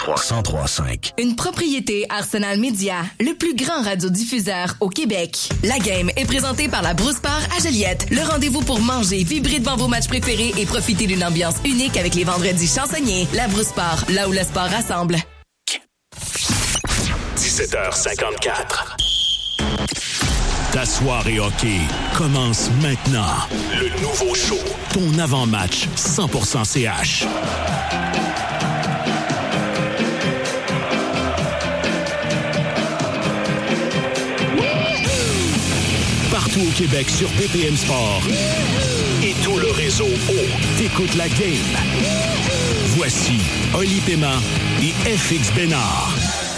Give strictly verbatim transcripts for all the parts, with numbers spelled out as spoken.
trois cent trois cinq. Une propriété Arsenal Media, le plus grand radiodiffuseur au Québec. La game est présentée par la Brousse Bar à Joliette. Le rendez-vous pour manger, vibrer devant vos matchs préférés et profiter d'une ambiance unique avec les vendredis chansonniers. La Brousse Bar, là où le sport rassemble. dix-sept heures cinquante-quatre. Ta soirée hockey commence maintenant. Le nouveau show. Ton avant-match cent pour cent C H. Partout au Québec sur B P M Sport. Et tout le réseau O. T'écoutes la game. Voici Oli Paiement et F X Bénard.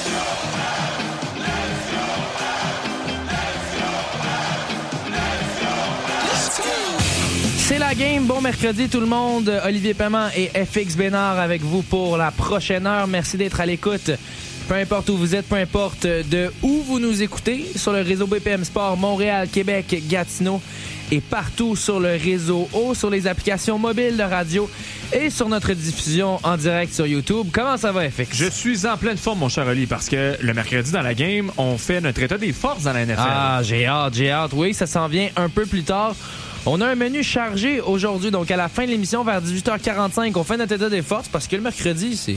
C'est la game. Bon mercredi tout le monde. Olivier Paiement et F X Bénard avec vous pour la prochaine heure. Merci d'être à l'écoute. Peu importe où vous êtes, peu importe de où vous nous écoutez, sur le réseau B P M Sport, Montréal, Québec, Gatineau et partout sur le réseau O, sur les applications mobiles de radio et sur notre diffusion en direct sur YouTube. Comment ça va, F X? Je suis en pleine forme, mon cher Oli, parce que le mercredi dans la game, on fait notre état des forces dans la N F L. Ah, j'ai hâte, j'ai hâte. Oui, ça s'en vient un peu plus tard. On a un menu chargé aujourd'hui, donc à la fin de l'émission, vers dix-huit heures quarante-cinq, on fait notre état des forces parce que le mercredi, c'est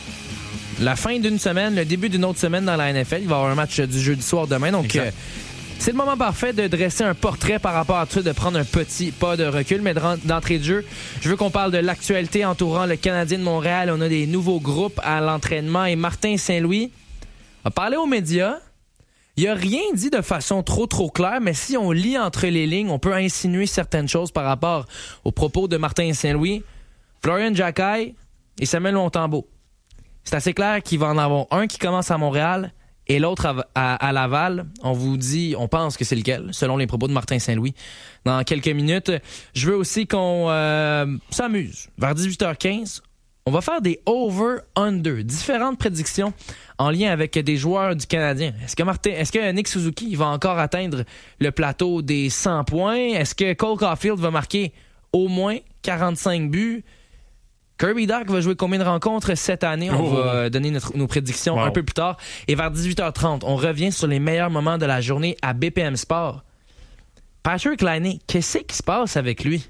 la fin d'une semaine, le début d'une autre semaine dans la N F L. Il va y avoir un match du jeudi soir demain, donc euh, c'est le moment parfait de dresser un portrait par rapport à tout ça, de prendre un petit pas de recul, mais d'entrée de jeu, je veux qu'on parle de l'actualité entourant le Canadien de Montréal. On a des nouveaux groupes à l'entraînement et Martin Saint-Louis a parlé aux médias. Il a rien dit de façon trop trop claire, mais si on lit entre les lignes, on peut insinuer certaines choses par rapport aux propos de Martin Saint-Louis, Florian Jacquet et Samuel Montembeault. C'est assez clair qu'il va en avoir un qui commence à Montréal et l'autre à, à, à Laval. On vous dit, on pense que c'est lequel, selon les propos de Martin Saint-Louis. Dans quelques minutes, je veux aussi qu'on euh, s'amuse. Vers dix-huit heures quinze, on va faire des over-under, différentes prédictions en lien avec des joueurs du Canadien. Est-ce que Martin, est-ce que Nick Suzuki va encore atteindre le plateau des cent points? Est-ce que Cole Caulfield va marquer au moins quarante-cinq buts? Kirby Dach va jouer combien de rencontres cette année? On oh. va donner notre, nos prédictions wow. un peu plus tard. Et vers dix-huit heures trente, on revient sur les meilleurs moments de la journée à B P M Sport. Patrick Laine, qu'est-ce qui se passe avec lui?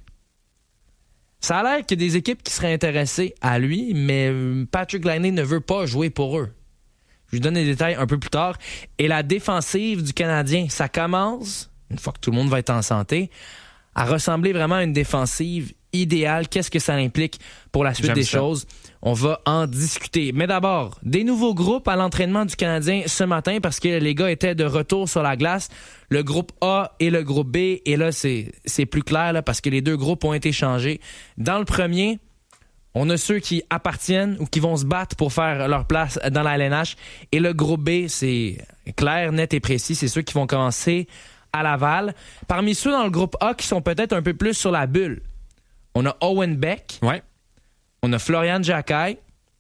Ça a l'air qu'il y a des équipes qui seraient intéressées à lui, mais Patrick Laine ne veut pas jouer pour eux. Je vous donne les détails un peu plus tard. Et la défensive du Canadien, ça commence, une fois que tout le monde va être en santé, à ressembler vraiment à une défensive idéale. Qu'est-ce que ça implique pour la suite J'aime des ça. choses? On va en discuter. Mais d'abord, des nouveaux groupes à l'entraînement du Canadien ce matin parce que les gars étaient de retour sur la glace. Le groupe A et le groupe B. Et là, c'est, c'est plus clair là, parce que les deux groupes ont été changés. Dans le premier, on a ceux qui appartiennent ou qui vont se battre pour faire leur place dans la L N H. Et le groupe B, c'est clair, net et précis. C'est ceux qui vont commencer à Laval. Parmi ceux dans le groupe A qui sont peut-être un peu plus sur la bulle, on a Owen Beck. Ouais. On a Florian Jacquet.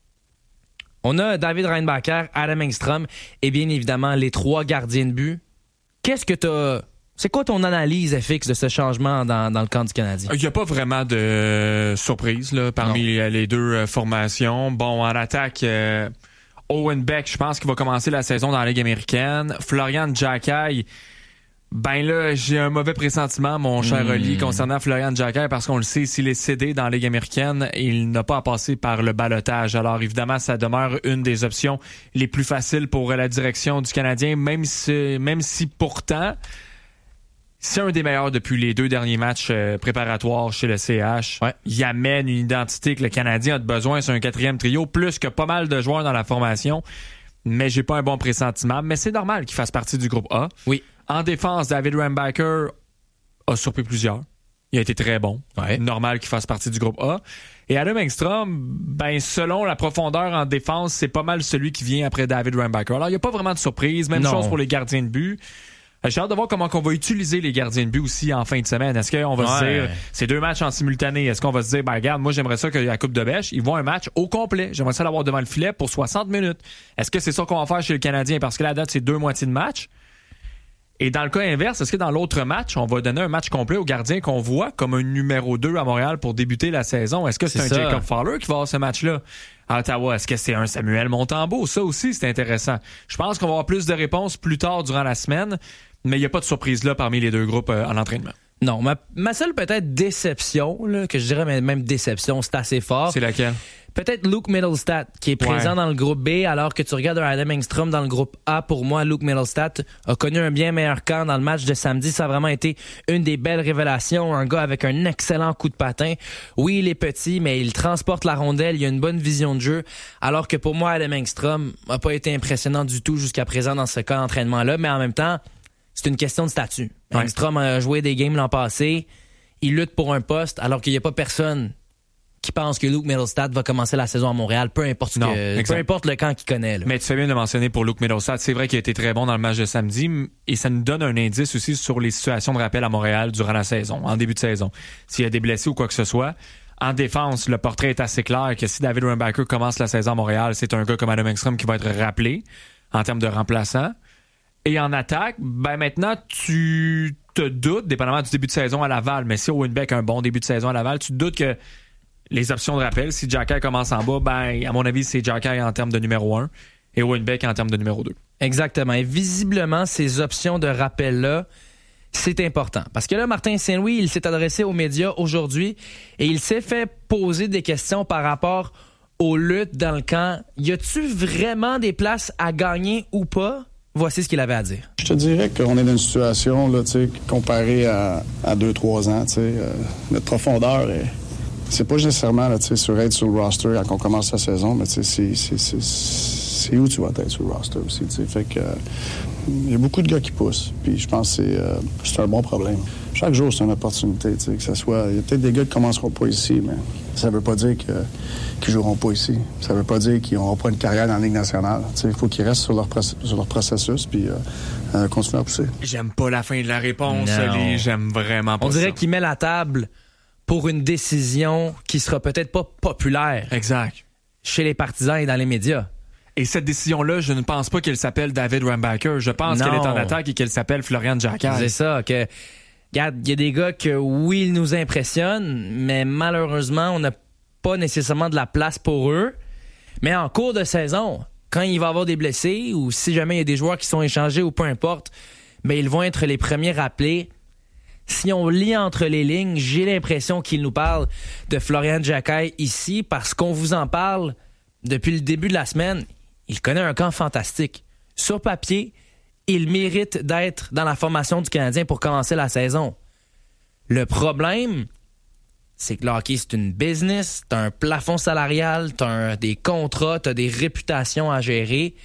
On a David Reinbacher, Adam Engstrom et bien évidemment les trois gardiens de but. Qu'est-ce que t'as... C'est quoi ton analyse, F X, de ce changement dans, dans le camp du Canadien? Il n'y a pas vraiment de surprise là, parmi non. les deux euh, formations. Bon, en attaque, euh, Owen Beck, je pense qu'il va commencer la saison dans la Ligue américaine. Florian Jacquet, ben là, j'ai un mauvais pressentiment, mon cher mmh. Oli, concernant Florian Jacquet, parce qu'on le sait, s'il est cédé dans la Ligue américaine, il n'a pas à passer par le ballottage. Alors évidemment, ça demeure une des options les plus faciles pour la direction du Canadien, même si, même si pourtant, c'est un des meilleurs depuis les deux derniers matchs euh, préparatoires chez le C H. Ouais. Il amène une identité que le Canadien a besoin sur un quatrième trio, plus que pas mal de joueurs dans la formation. Mais j'ai pas un bon pressentiment. Mais c'est normal qu'il fasse partie du groupe A. Oui. En défense, David Reinbacher a surpris plusieurs. Il a été très bon. Ouais. Normal qu'il fasse partie du groupe A. Et Adam Engstrom, ben, selon la profondeur en défense, c'est pas mal celui qui vient après David Reinbacher. Alors, il n'y a pas vraiment de surprise. Même non. chose pour les gardiens de but. J'ai hâte de voir comment on va utiliser les gardiens de but aussi en fin de semaine. Est-ce qu'on va ouais. se dire, c'est deux matchs en simultané, est-ce qu'on va se dire, ben regarde, moi j'aimerais ça que la Coupe de Bêche, ils vont un match au complet. J'aimerais ça l'avoir devant le filet pour soixante minutes. Est-ce que c'est ça qu'on va faire chez le Canadien? Parce que la date, c'est deux moitiés de match. Et dans le cas inverse, est-ce que dans l'autre match, on va donner un match complet au gardien qu'on voit comme un numéro deux à Montréal pour débuter la saison? Est-ce que c'est, c'est un ça. Jacob Fowler qui va avoir ce match-là à Ottawa? Est-ce que c'est un Samuel Montembeault? Ça aussi, c'est intéressant. Je pense qu'on va avoir plus de réponses plus tard durant la semaine, mais il n'y a pas de surprise là parmi les deux groupes euh, en entraînement. Non, ma, ma seule peut-être déception, là, que je dirais même déception, c'est assez fort. C'est laquelle? Peut-être Luke Mittelstadt, qui est présent ouais. dans le groupe B, alors que tu regardes un Adam Engstrom dans le groupe A. Pour moi, Luke Mittelstadt a connu un bien meilleur camp dans le match de samedi. Ça a vraiment été une des belles révélations. Un gars avec un excellent coup de patin. Oui, il est petit, mais il transporte la rondelle. Il a une bonne vision de jeu. Alors que pour moi, Adam Engstrom n'a pas été impressionnant du tout jusqu'à présent dans ce cas d'entraînement-là. Mais en même temps, c'est une question de statut. Ouais. Engstrom a joué des games l'an passé. Il lutte pour un poste, alors qu'il n'y a pas personne qui pense que Luke Mittelstadt va commencer la saison à Montréal, peu importe, non, que, peu importe le camp qu'il connaît. Là. Mais tu fais bien de mentionner pour Luke Mittelstadt, c'est vrai qu'il a été très bon dans le match de samedi, et ça nous donne un indice aussi sur les situations de rappel à Montréal durant la saison, en début de saison. S'il y a des blessés ou quoi que ce soit, en défense, le portrait est assez clair que si David Rumbacker commence la saison à Montréal, c'est un gars comme Adam Engstrom qui va être rappelé en termes de remplaçant. Et en attaque, ben maintenant, tu te doutes, dépendamment du début de saison à Laval, mais si Owen Beck a un bon début de saison à Laval, tu te doutes que les options de rappel, si Jacky commence en bas, ben à mon avis, c'est Jacky en termes de numéro un et Owen Beck en termes de numéro deux. Exactement. Et visiblement, ces options de rappel-là, c'est important. Parce que là, Martin Saint-Louis, il s'est adressé aux médias aujourd'hui et il s'est fait poser des questions par rapport aux luttes dans le camp. Y a-tu vraiment des places à gagner ou pas? Voici ce qu'il avait à dire. Je te dirais qu'on est dans une situation, là, comparée à, à deux trois ans. Euh, notre profondeur, est, c'est pas nécessairement là, sur être sur le roster quand on commence la saison, mais c'est, c'est, c'est, c'est où tu vas être sur le roster aussi. T'sais. Fait que il euh, y a beaucoup de gars qui poussent. Puis je pense que c'est, euh, c'est un bon problème. Chaque jour, c'est une opportunité. Que ça soit, il y a peut-être des gars qui commenceront pas ici, mais ça veut pas dire que, qu'ils joueront pas ici. Ça veut pas dire qu'ils n'auront pas une carrière dans la Ligue nationale. Il faut qu'ils restent sur leur, process- sur leur processus puis euh, euh, continuer à pousser. J'aime pas la fin de la réponse, Ali. J'aime vraiment pas On dirait ça. qu'il met la table pour une décision qui sera peut-être pas populaire. Exact. Chez les partisans et dans les médias. Et cette décision-là, je ne pense pas qu'elle s'appelle David Rumbacker. Je pense non. qu'elle est en attaque et qu'elle s'appelle Florian Jacky. C'est ça, que... Regarde, il y a des gars que, oui, ils nous impressionnent, mais malheureusement, on n'a pas nécessairement de la place pour eux. Mais en cours de saison, quand il va y avoir des blessés ou si jamais il y a des joueurs qui sont échangés ou peu importe, mais ils vont être les premiers rappelés. Si on lit entre les lignes, j'ai l'impression qu'il nous parle de Florian Jacky ici parce qu'on vous en parle depuis le début de la semaine. Il connaît un camp fantastique. Sur papier, il mérite d'être dans la formation du Canadien pour commencer la saison. Le problème, c'est que le hockey, c'est une business, t'as un plafond salarial, t'as un, des contrats, t'as des réputations à gérer.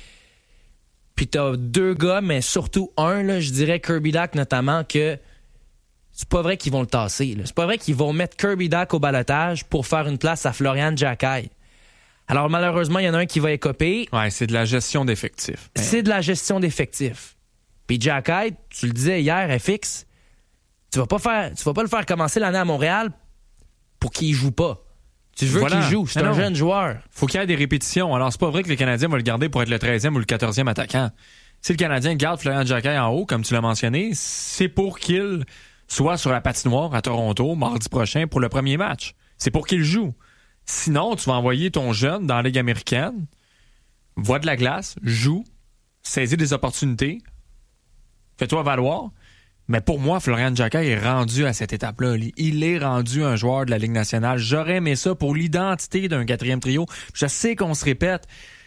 Puis t'as deux gars, mais surtout un, là, je dirais Kirby Dach notamment, que c'est pas vrai qu'ils vont le tasser. Là. C'est pas vrai qu'ils vont mettre Kirby Dach au balotage pour faire une place à Florian Jacky. Alors, malheureusement, il y en a un qui va écoper. Ouais, c'est de la gestion d'effectifs. C'est de la gestion d'effectifs. Puis Jacky, tu le disais hier, F X, tu vas pas faire, tu vas pas le faire commencer l'année à Montréal pour qu'il joue pas. Tu veux voilà. qu'il joue. C'est non, un non. jeune joueur. Faut qu'il y ait des répétitions. Alors, c'est pas vrai que le Canadien va le garder pour être le treizième ou le quatorzième attaquant. Si le Canadien garde Florian Jacky en haut, comme tu l'as mentionné, c'est pour qu'il soit sur la patinoire à Toronto mardi prochain pour le premier match. C'est pour qu'il joue. Sinon, tu vas envoyer ton jeune dans la Ligue américaine, voit de la glace, joue, saisit des opportunités, fais-toi valoir. Mais pour moi, Florian Jacky est rendu à cette étape-là. Il est rendu un joueur de la Ligue nationale. J'aurais aimé ça pour l'identité d'un quatrième trio. Je sais qu'on se répète,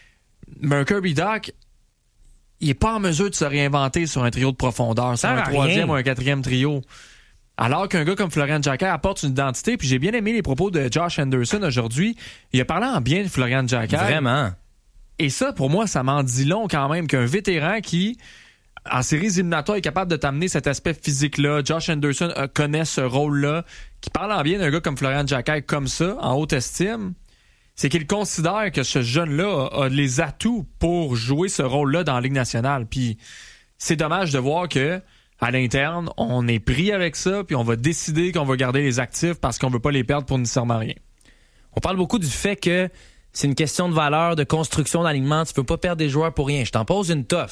mais un Kirby Dach, il n'est pas en mesure de se réinventer sur un trio de profondeur, sur un troisième ou un quatrième trio. Alors qu'un gars comme Florian Jacky apporte une identité, puis j'ai bien aimé les propos de Josh Anderson aujourd'hui. Il a parlé en bien de Florian Jacky. Vraiment. Et ça, pour moi, ça m'en dit long quand même qu'un vétéran qui, en séries éliminatoires, est capable de t'amener cet aspect physique-là. Josh Anderson euh, connaît ce rôle-là. Qui parle en bien d'un gars comme Florian Jacky comme ça, en haute estime, c'est qu'il considère que ce jeune-là a, a les atouts pour jouer ce rôle-là dans la Ligue nationale. Puis c'est dommage de voir que à l'interne, on est pris avec ça, puis on va décider qu'on va garder les actifs parce qu'on veut pas les perdre pour nécessairement rien. On parle beaucoup du fait que c'est une question de valeur, de construction d'alignement. Tu peux pas perdre des joueurs pour rien. Je t'en pose une toffe.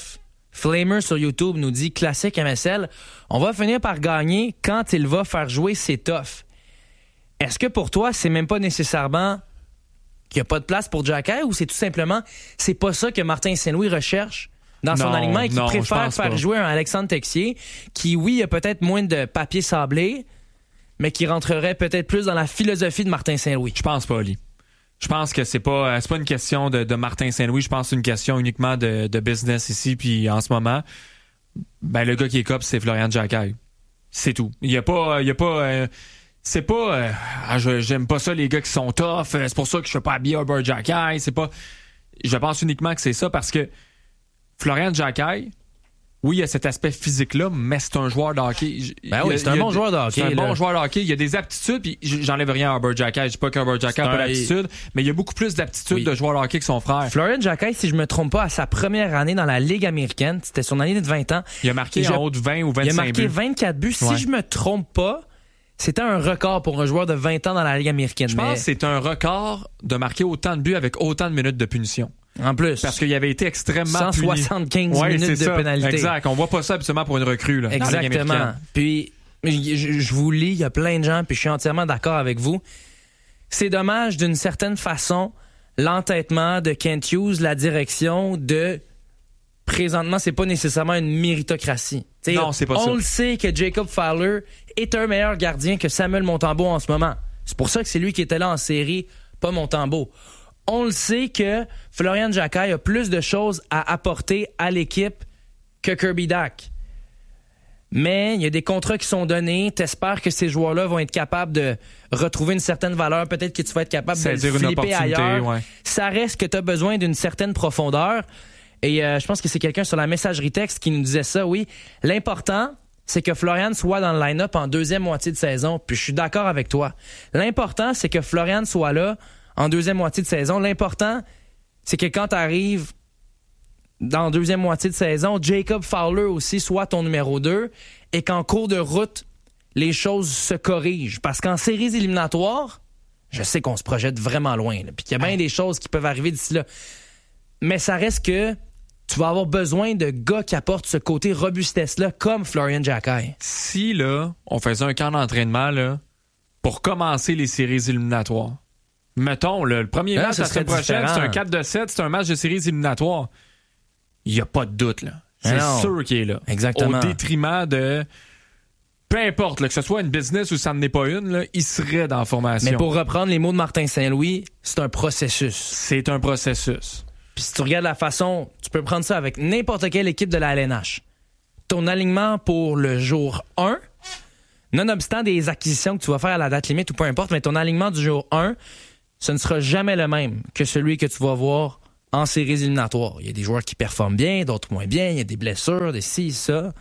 Flamer sur YouTube nous dit classique M S L, on va finir par gagner quand il va faire jouer ses toughs. Est-ce que pour toi, c'est même pas nécessairement qu'il n'y a pas de place pour Xhekaj ou c'est tout simplement, c'est pas ça que Martin Saint-Louis recherche dans son non, alignement et qu'il non, préfère faire pas. jouer un Alexandre Texier qui, oui, a peut-être moins de papier sablé, mais qui rentrerait peut-être plus dans la philosophie de Martin Saint-Louis? Je pense pas, Ali. Je pense que c'est pas c'est pas une question de, de Martin Saint-Louis. Je pense que c'est une question uniquement de, de business ici. Puis en ce moment, ben le gars qui est cop, c'est Florian Xhekaj. C'est tout. Il y a pas, il y a pas. Euh, c'est pas. Euh, ah, je, j'aime pas ça les gars qui sont tough. C'est pour ça que je fais pas habiller Herbert Xhekaj. C'est pas. Je pense uniquement que c'est ça parce que Florian Xhekaj. Oui, il y a cet aspect physique-là, mais c'est un joueur de hockey. Ben oui, c'est un bon joueur de hockey. C'est un là. bon joueur de hockey. Il y a des aptitudes, puis j'enlève rien à Herbert Xhekaj. Je dis pas qu'Herbert Xhekaj n'a pas d'aptitude, mais il y a beaucoup plus d'aptitudes oui. de joueur de hockey que son frère. Florian Xhekaj, si je me trompe pas, à sa première année dans la Ligue américaine, c'était son année de vingt ans. Il a marqué je, en haut de vingt ou vingt-cinq buts. Il a marqué buts. vingt-quatre buts. Ouais. Si je me trompe pas, c'était un record pour un joueur de vingt ans dans la Ligue américaine. Je mais... pense que c'est un record de marquer autant de buts avec autant de minutes de punition. En plus. Parce qu'il avait été extrêmement cent soixante-quinze ouais, minutes de ça. pénalité. Exact. On voit pas ça absolument pour une recrue. Là, exactement. Puis, je, je vous lis, il y a plein de gens, puis je suis entièrement d'accord avec vous. C'est dommage, d'une certaine façon, l'entêtement de Kent Hughes, la direction de... Présentement, c'est pas nécessairement une méritocratie. T'sais, non, c'est pas on ça. On le sait que Jacob Fowler est un meilleur gardien que Samuel Montembeault en ce moment. C'est pour ça que c'est lui qui était là en série, pas Montembeault. On le sait que Florian Xhekaj a plus de choses à apporter à l'équipe que Kirby Dach. Mais il y a des contrats qui sont donnés. T'espères que ces joueurs-là vont être capables de retrouver une certaine valeur. Peut-être que tu vas être capable de le flipper ailleurs. Ouais. Ça reste que tu as besoin d'une certaine profondeur. Et euh, je pense que c'est quelqu'un sur la messagerie texte qui nous disait ça, oui. L'important, c'est que Florian soit dans le line-up en deuxième moitié de saison. Puis je suis d'accord avec toi. L'important, c'est que Florian soit là en deuxième moitié de saison. L'important, c'est que quand tu arrives dans la deuxième moitié de saison, Jacob Fowler aussi soit ton numéro deux et qu'en cours de route, les choses se corrigent. Parce qu'en séries éliminatoires, je sais qu'on se projette vraiment loin, là, puis qu'il y a bien des choses qui peuvent arriver d'ici là. Mais ça reste que tu vas avoir besoin de gars qui apportent ce côté robustesse-là, comme Florian Xhekaj. Si, là, on faisait un camp d'entraînement, là, pour commencer les séries éliminatoires, mettons, là, le premier là, match la semaine prochaine, c'est un quatre de sept, c'est un match de séries éliminatoires. Il n'y a pas de doute, là. C'est non. sûr qu'il est là. Exactement. Au détriment de... Peu importe, là, que ce soit une business ou ça n'en est pas une, là, il serait dans la formation. Mais pour reprendre les mots de Martin Saint-Louis, c'est un processus. C'est un processus. Puis si tu regardes la façon, tu peux prendre ça avec n'importe quelle équipe de la L N H. Ton alignement pour le jour un, nonobstant des acquisitions que tu vas faire à la date limite ou peu importe, mais ton alignement du jour un, ce ne sera jamais le même que celui que tu vas voir en séries éliminatoires. Il y a des joueurs qui performent bien, d'autres moins bien, il y a des blessures, des ci, ça.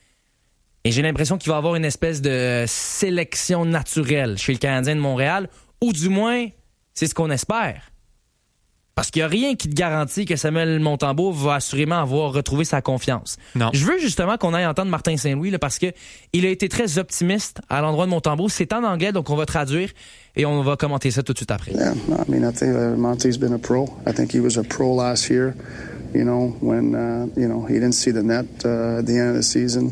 Et j'ai l'impression qu'il va y avoir une espèce de sélection naturelle chez le Canadien de Montréal, ou du moins, c'est ce qu'on espère. Parce qu'il n'y a rien qui te garantit que Samuel Montembeault va assurément avoir retrouvé sa confiance. Non. Je veux justement qu'on aille entendre Martin Saint-Louis là, parce que il a été très optimiste à l'endroit de Montembeault. C'est en anglais, donc on va traduire et on va commenter ça tout de suite après. Yeah, I mean, I think uh, Monty's been a pro. I think he was a pro last year. You know, when uh, you know he didn't see the net uh, at the end of the season.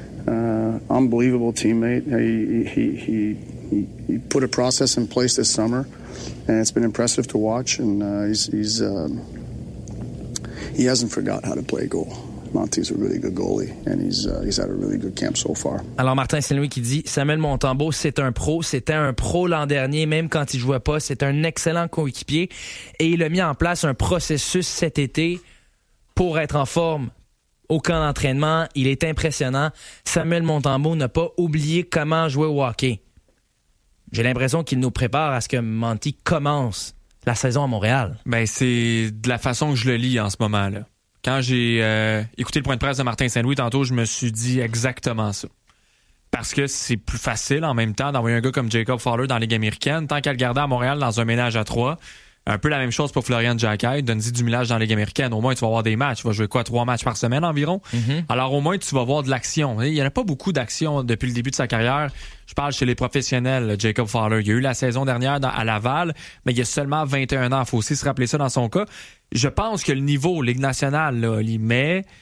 Uh, unbelievable teammate. He he he he he put a process in place this summer. And it's been impressive to watch, and uh, he's, he's um, he hasn't forgot how to play goal. Monty's a really good goalie, and he's uh, he's had a really good camp so far. Alors Martin Saint-Louis qui dit Samuel Montembeault, c'est un pro, c'était un pro l'an dernier, même quand il jouait pas, c'est un excellent coéquipier, et il a mis en place un processus cet été pour être en forme au camp d'entraînement. Il est impressionnant. Samuel Montembeault n'a pas oublié comment jouer au hockey. J'ai l'impression qu'il nous prépare à ce que Monty commence la saison à Montréal. Ben, c'est de la façon que je le lis en ce moment, là. Quand j'ai euh, écouté le point de presse de Martin Saint-Louis tantôt, je me suis dit exactement ça. Parce que c'est plus facile en même temps d'envoyer un gars comme Jacob Fowler dans la Ligue américaine, tant qu'à le garder à Montréal dans un ménage à trois. Un peu la même chose pour Florian Xhekaj. Donne-y du millage dans la Ligue américaine. Au moins, tu vas avoir des matchs. Tu vas jouer quoi? Trois matchs par semaine environ? Mm-hmm. Alors, au moins, tu vas voir de l'action. Il n'y en a pas beaucoup d'action depuis le début de sa carrière. Je parle chez les professionnels, Jacob Fowler. Il y a eu la saison dernière dans, à Laval, mais il y a seulement vingt et un ans. Il faut aussi se rappeler ça dans son cas. Je pense que le niveau Ligue nationale, là, il met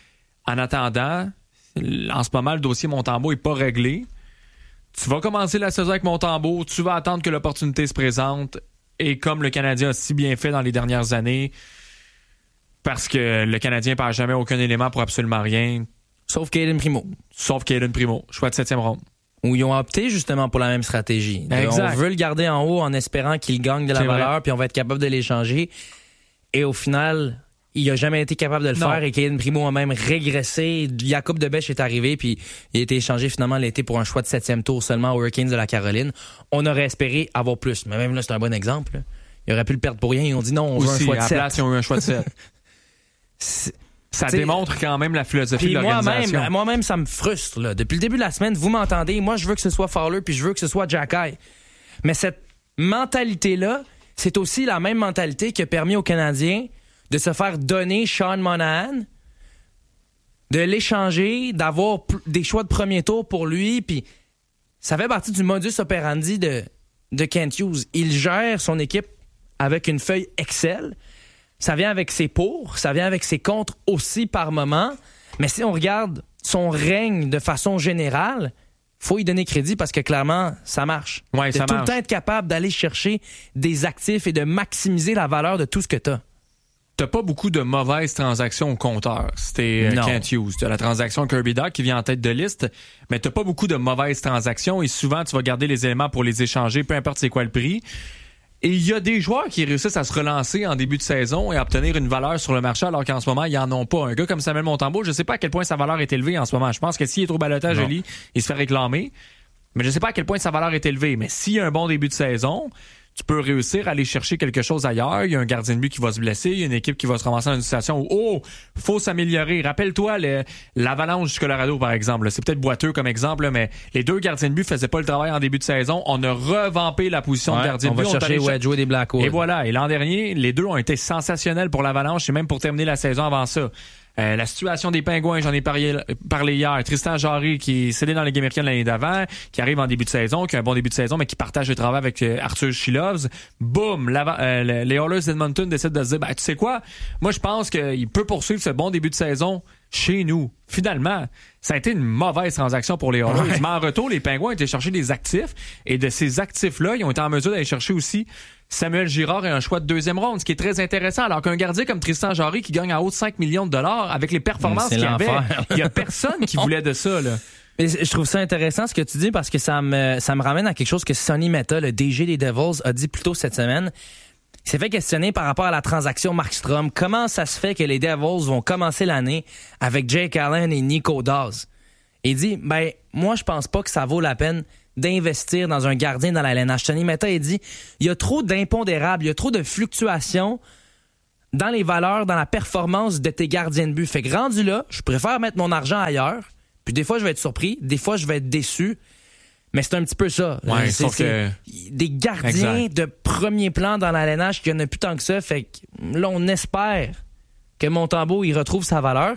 en attendant, en ce moment, le dossier Montembeault n'est pas réglé. Tu vas commencer la saison avec Montembeault, tu vas attendre que l'opportunité se présente. Et comme le Canadien a si bien fait dans les dernières années, parce que le Canadien ne perd jamais aucun élément pour absolument rien. Sauf Caden Primo. Sauf Caden Primo, choix de septième ronde. Où ils ont opté justement pour la même stratégie. Exact. On veut le garder en haut en espérant qu'il gagne de la C'est valeur, vrai. puis on va être capable de l'échanger. Et au final, il n'a jamais été capable de le Non. faire et Caden Primo a même régressé. Jacob Debesch est arrivé, puis il a été échangé finalement l'été pour un choix de septième tour seulement aux Hurricanes de la Caroline. On aurait espéré avoir plus, mais même là, c'est un bon exemple. Là. Il aurait pu le perdre pour rien. Ils ont dit non, on veut Aussi, un choix de à la sept. place, ils ont eu un choix de sept. C'est- Ça T'sais, démontre quand même la philosophie Puis de l'organisation. moi-même, moi-même, ça me frustre. Là. Depuis le début de la semaine, vous m'entendez, moi, je veux que ce soit Fowler, puis je veux que ce soit Jacky. Mais cette mentalité-là, c'est aussi la même mentalité qui a permis aux Canadiens de se faire donner Sean Monahan, de l'échanger, d'avoir p- des choix de premier tour pour lui, puis ça fait partie du modus operandi de, de Kent Hughes. Il gère son équipe avec une feuille Excel. Ça vient avec ses pour, ça vient avec ses contre aussi par moment. Mais si on regarde son règne de façon générale, faut y donner crédit parce que clairement, ça marche. Ouais, de ça tout marche. le temps être capable d'aller chercher des actifs et de maximiser la valeur de tout ce que tu as. T'as pas beaucoup de mauvaises transactions au compteur. C'était euh, Non. Kent Hughes. T'as la transaction Kirby Dach qui vient en tête de liste, mais t'as pas beaucoup de mauvaises transactions et souvent tu vas garder les éléments pour les échanger, peu importe c'est quoi le prix. Et il y a des joueurs qui réussissent à se relancer en début de saison et à obtenir une valeur sur le marché alors qu'en ce moment, ils en ont pas. Un gars comme Samuel Montembeault, je sais pas à quel point sa valeur est élevée en ce moment. Je pense que s'il est au balotage, Eli, il se fait réclamer. Mais je sais pas à quel point sa valeur est élevée. Mais s'il y a un bon début de saison, tu peux réussir à aller chercher quelque chose ailleurs. Il y a un gardien de but qui va se blesser. Il y a une équipe qui va se ramasser dans une situation où, oh, faut s'améliorer. Rappelle-toi le- l'Avalanche du Colorado, par exemple. C'est peut-être boiteux comme exemple, mais les deux gardiens de but faisaient pas le travail en début de saison. On a revampé la position Ouais, de gardien on de va but. chercher est allé Wedgewood et Blackwood. Et voilà. Et l'an dernier, les deux ont été sensationnels pour l'Avalanche et même pour terminer la saison avant ça. Euh, la situation des Pingouins, j'en ai parlé, parlé hier. Tristan Jarry, qui est cédé dans la Ligue américaine l'année d'avant, qui arrive en début de saison, qui a un bon début de saison, mais qui partage le travail avec euh, Arthur Shilovs. Boum! La, euh, les Oilers d'Edmonton décident de se dire, ben, tu sais quoi? Moi, je pense qu'il peut poursuivre ce bon début de saison chez nous. Finalement, ça a été une mauvaise transaction pour les Oilers. Ouais. Mais en retour, les Pingouins ont été chercher des actifs, et de ces actifs-là, ils ont été en mesure d'aller chercher aussi Samuel Girard et un choix de deuxième ronde, ce qui est très intéressant. Alors qu'un gardien comme Tristan Jarry qui gagne en haut de cinq millions de dollars avec les performances C'est qu'il avait, l'enfer. il y a personne qui voulait de ça, là. Mais je trouve ça intéressant ce que tu dis parce que ça me, ça me ramène à quelque chose que Sonny Mehta, le D G des Devils, a dit plus tôt cette semaine. Il s'est fait questionner par rapport à la transaction Markstrom. Comment ça se fait que les Devils vont commencer l'année avec Jake Allen et Nico Dawes? Il dit, ben, moi, je pense pas que ça vaut la peine d'investir dans un gardien dans la L N H. Sonny Mehta, il dit, il y a trop d'impondérables, il y a trop de fluctuations dans les valeurs, dans la performance de tes gardiens de but. Fait que rendu là, je préfère mettre mon argent ailleurs. Puis des fois, je vais être surpris. Des fois, je vais être déçu. Mais c'est un petit peu ça. Ouais, c'est, sauf c'est que- des gardiens Exact. de premier plan dans la L N H qui en a plus tant que ça. Fait que là, on espère que Montembeault, il retrouve sa valeur.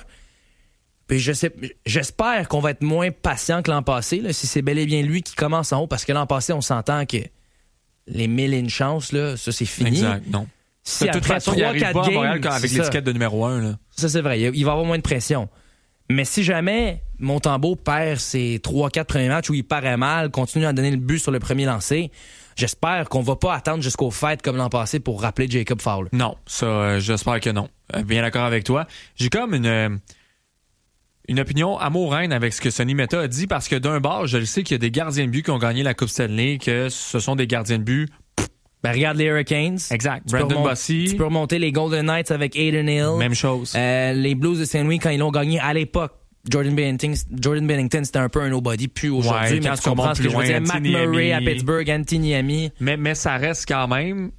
Puis je sais, j'espère qu'on va être moins patient que l'an passé, là, si c'est bel et bien lui qui commence en haut. Parce que l'an passé, on s'entend que les mille et une chances, là, ça, c'est fini. Exact, non. Si de toute après façon, il trois, arrive quatre pas à Montréal games, quand- avec c'est ça. l'étiquette de numéro un, là. Ça, c'est vrai. Il va avoir moins de pression. Mais si jamais Montembeault perd ses trois quatre premiers matchs où il paraît mal, continue à donner le but sur le premier lancé, j'espère qu'on va pas attendre jusqu'aux fêtes comme l'an passé pour rappeler Jacob Fowler. Non, ça, euh, j'espère que non. Euh, bien d'accord avec toi. J'ai comme une, euh, une opinion amoureuse avec ce que Sonny Mehta a dit parce que d'un bord, je le sais qu'il y a des gardiens de but qui ont gagné la Coupe Stanley, que ce sont des gardiens de but. Ben, regarde les Hurricanes. Exact. Tu peux Brandon remon- Bossy, Tu peux remonter les Golden Knights avec Aiden Hill. même chose. Euh, les Blues de Saint Louis, quand ils l'ont gagné à l'époque, Jordan Bennington, Jordan Bennington, c'était un peu un nobody, plus aujourd'hui, Ouais, mais quand tu tu comprends remontes ce que plus je veux loin, dire. Matt Anthony Murray à Niemi. Pittsburgh, Anthony Niemi. Mais, mais ça reste quand même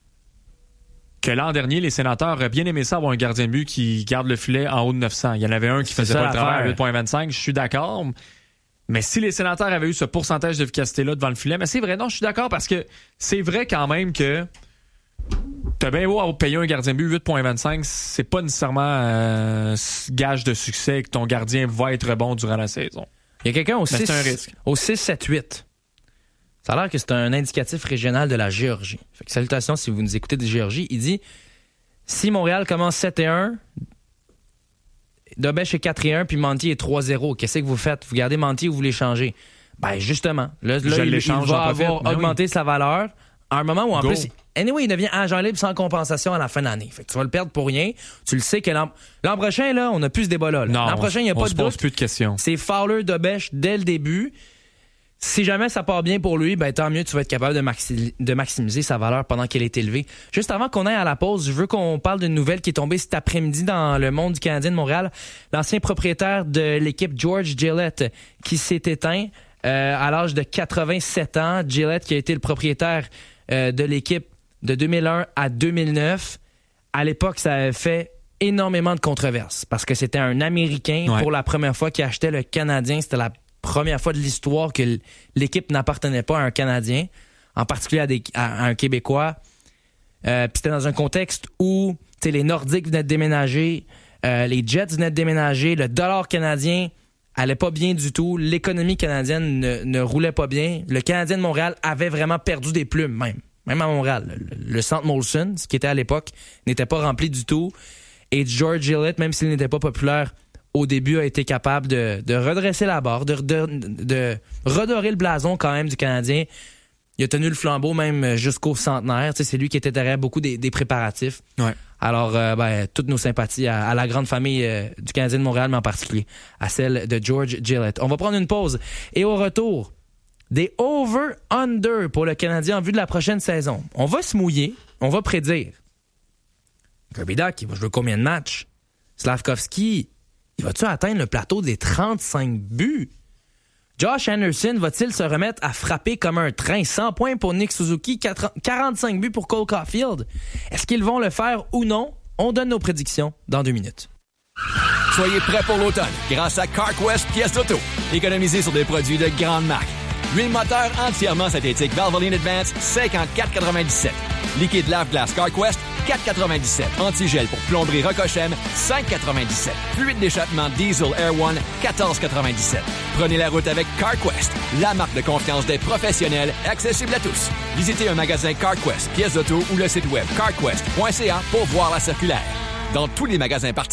que l'an dernier, les Sénateurs auraient bien aimé ça avoir un gardien de but qui garde le filet en haut de neuf cents. Il y en avait un qui C'est faisait ça pas le travail à l'affaire. huit virgule vingt-cinq. Je suis d'accord. Mais si les Sénateurs avaient eu ce pourcentage d'efficacité-là devant le filet, mais c'est vrai, non, je suis d'accord parce que c'est vrai quand même que t'as bien beau avoir payé un gardien de but huit virgule vingt-cinq, c'est pas nécessairement euh, gage de succès que ton gardien va être bon durant la saison. Il y a quelqu'un au Mais six, c'est un risque. au six sept huit. Ça a l'air que c'est un indicatif régional de la Géorgie. Fait que salutations si vous nous écoutez de Géorgie. Il dit, si Montréal commence sept et un, Dobesch est quatre et un, puis Monty est trois zéro. Qu'est-ce que vous faites? Vous gardez Monty ou vous l'échangez? Ben, justement. Là, là il, il va avoir augmenté oui. sa valeur à un moment où, en Go. plus, anyway, il devient agent libre sans compensation à la fin de l'année. Fait que tu vas le perdre pour rien. Tu le sais que l'an, l'an prochain, là, on n'a plus ce débat-là. Là. Non, l'an prochain, il n'y a on pas se de doute. pose plus de questions. C'est Fowler, Dobesch dès le début. Si jamais ça part bien pour lui, ben tant mieux, tu vas être capable de, maxi- de maximiser sa valeur pendant qu'elle est élevée. Juste avant qu'on aille à la pause, je veux qu'on parle d'une nouvelle qui est tombée cet après-midi dans le monde du Canadien de Montréal. L'ancien propriétaire de l'équipe George Gillett qui s'est éteint euh, à l'âge de quatre-vingt-sept ans. Gillett qui a été le propriétaire euh, de l'équipe de deux mille un à deux mille neuf. À l'époque, ça avait fait énormément de controverses parce que c'était un Américain ouais. pour la première fois qui achetait le Canadien. C'était la première fois de l'histoire que l'équipe n'appartenait pas à un Canadien, en particulier à, des, à, à un Québécois. Euh, puis c'était dans un contexte où les Nordiques venaient de déménager, euh, les Jets venaient de déménager, le dollar canadien allait pas bien du tout, l'économie canadienne ne, ne roulait pas bien. Le Canadien de Montréal avait vraiment perdu des plumes, même. Même à Montréal. Le, le centre Molson, ce qui était à l'époque, n'était pas rempli du tout. Et George Gillett, même s'il n'était pas populaire au début, a été capable de, de redresser la barre, de, de, de redorer le blason quand même du Canadien. Il a tenu le flambeau même jusqu'au centenaire. Tu sais, c'est lui qui était derrière beaucoup des, des préparatifs. Ouais. Alors, euh, ben, toutes nos sympathies à, à la grande famille euh, du Canadien de Montréal, mais en particulier à celle de George Gillett. On va prendre une pause. Et au retour, des over-under pour le Canadien en vue de la prochaine saison. On va se mouiller. On va prédire. Kirby Dach, il va jouer combien de matchs? Slavkovski, il va-tu atteindre le plateau des trente-cinq buts? Josh Anderson va-t-il se remettre à frapper comme un train? cent points pour Nick Suzuki, quarante-cinq buts pour Cole Caulfield. Est-ce qu'ils vont le faire ou non? On donne nos prédictions dans deux minutes. Soyez prêts pour l'automne grâce à CarQuest Pièces d'auto. Économisez sur des produits de grande marque. Huile moteur entièrement synthétique Valvoline Advance, cinquante-quatre quatre-vingt-dix-sept. Liquide lave-glace CarQuest, quatre quatre-vingt-dix-sept. Antigel pour plomberie Rocochem, cinq quatre-vingt-dix-sept. Fluide d'échappement Diesel Air One, quatorze quatre-vingt-dix-sept. Prenez la route avec CarQuest, la marque de confiance des professionnels, accessible à tous. Visitez un magasin CarQuest, pièces d'auto ou le site web carquest point c a pour voir la circulaire. Dans tous les magasins participants,